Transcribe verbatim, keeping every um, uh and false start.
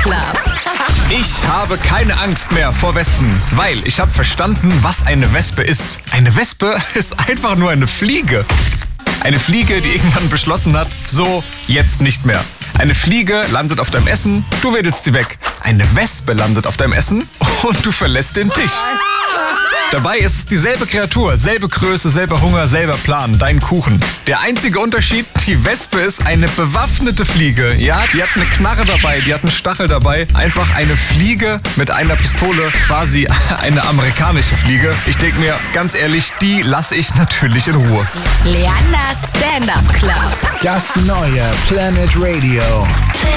Club. Ich habe keine Angst mehr vor Wespen, weil ich habe verstanden, was eine Wespe ist. Eine Wespe ist einfach nur eine Fliege. Eine Fliege, die irgendwann beschlossen hat, so, jetzt nicht mehr. Eine Fliege landet auf deinem Essen, du wedelst sie weg. Eine Wespe landet auf deinem Essen und du verlässt den Tisch. Dabei ist es dieselbe Kreatur, selbe Größe, selber Hunger, selber Plan, dein Kuchen. Der einzige Unterschied, die Wespe ist eine bewaffnete Fliege. Ja, die hat eine Knarre dabei, die hat einen Stachel dabei. Einfach eine Fliege mit einer Pistole, quasi eine amerikanische Fliege. Ich denke mir, ganz ehrlich, die lasse ich natürlich in Ruhe. Leanders Stand-Up Club. Das neue Planet Radio.